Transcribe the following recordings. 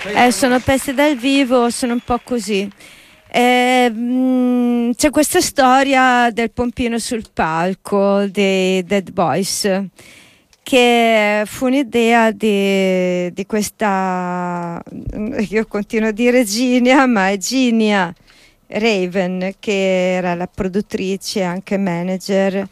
Sono pezzi dal vivo, sono un po' così. C'è questa storia del pompino sul palco dei Dead Boys, che fu un'idea di questa, io continuo a dire Ginia, ma è Ginia Raven, che era la produttrice e anche manager.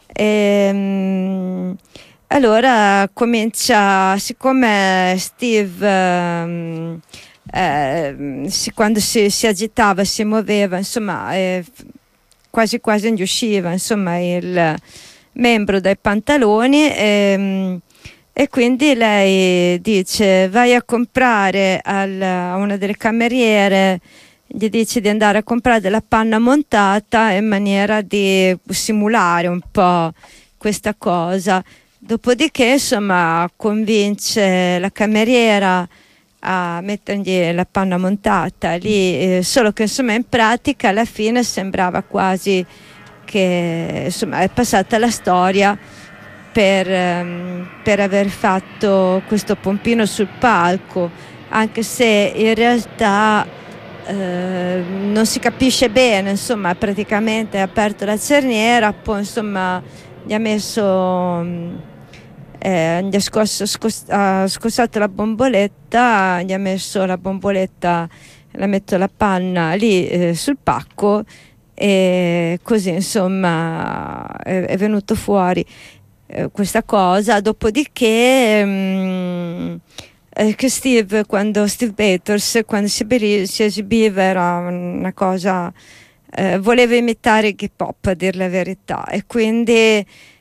Allora comincia, siccome Steve quando si agitava, si muoveva, insomma, quasi quasi gli usciva, insomma, il membro dai pantaloni, e quindi lei dice: vai a comprare a una delle cameriere, gli dice di andare a comprare della panna montata in maniera di simulare un po' questa cosa. Dopodiché, insomma, convince la cameriera a mettergli la panna montata lì, solo che insomma in pratica alla fine sembrava quasi che insomma è passata la storia per aver fatto questo pompino sul palco, anche se in realtà non si capisce bene, insomma praticamente ha aperto la cerniera, poi insomma gli ha messo gli ha scossato la bomboletta, gli ha messo la bomboletta, l'ha messo la panna lì sul pacco, e così insomma è venuto fuori questa cosa. Dopodiché che Steve Bators, quando si esibiva, era una cosa, voleva imitare Iggy Pop, a dir la verità, e quindi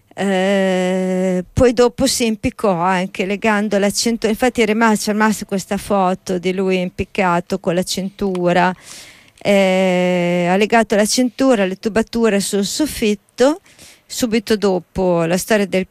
poi dopo si impiccò anche legando la cintura. Infatti è rimasta questa foto di lui impiccato con la cintura, ha legato la cintura, le tubature sul soffitto. Subito dopo la storia del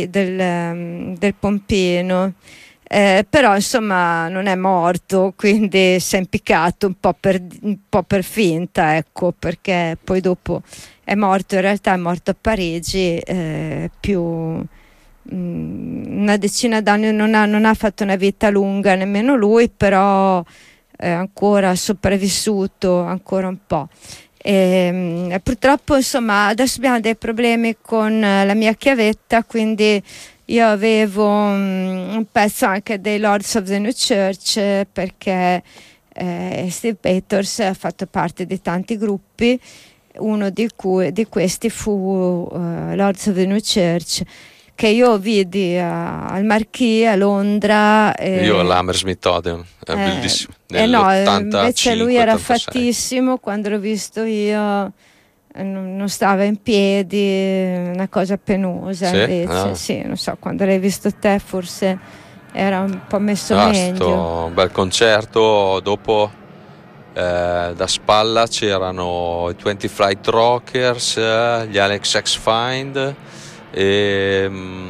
pompino, però insomma non è morto, quindi si è impiccato un po' per finta, ecco, perché poi dopo è morto, in realtà è morto a Parigi, più una decina d'anni, non ha fatto una vita lunga nemmeno lui, però è ancora sopravvissuto ancora un po'. Purtroppo insomma adesso abbiamo dei problemi con la mia chiavetta, quindi io avevo un pezzo anche dei Lords of the New Church, perché Steve Bators ha fatto parte di tanti gruppi. Uno di questi fu Lords of the New Church, che io vidi al Marquis a Londra. Io all'Hammersmith Odeon, è bellissimo. No, invece lui era fattissimo. Quando l'ho visto io non stava in piedi, una cosa penosa. Sì? Invece sì, non so, quando l'hai visto te forse era un po' messo meglio. Un bel concerto. Dopo da spalla c'erano i 20 Flight Rockers, gli Alex X Find e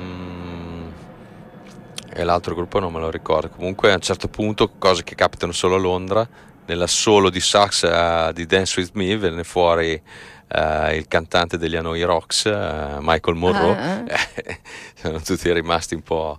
l'altro gruppo non me lo ricordo. Comunque a un certo punto, cose che capitano solo a Londra, nella solo di sax di Dance With Me venne fuori il cantante degli Hanoi Rocks, Michael Monroe. Sono tutti rimasti un po'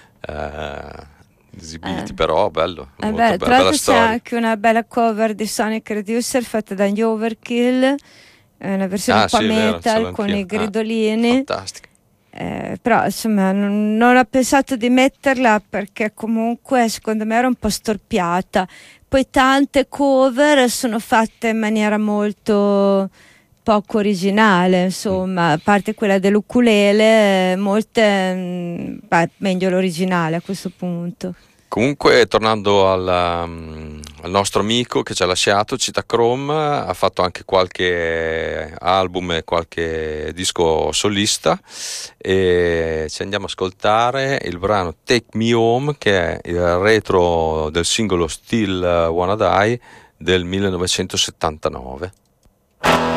esibiti, però bello, molto bello, tra l'altro storia. c'è anche una bella cover di Sonic Reducer fatta dagli Overkill, una versione un po' metal con i gridolini. Fantastica. Però insomma non ho pensato di metterla, perché comunque secondo me era un po' storpiata. Poi tante cover sono fatte in maniera molto poco originale, insomma, a parte quella dell'ukulele, molte meglio l'originale a questo punto. Comunque, tornando al nostro amico che ci ha lasciato, Citachrome, ha fatto anche qualche album e qualche disco solista, e ci andiamo a ascoltare il brano Take Me Home, che è il retro del singolo Still Wanna Die del 1979.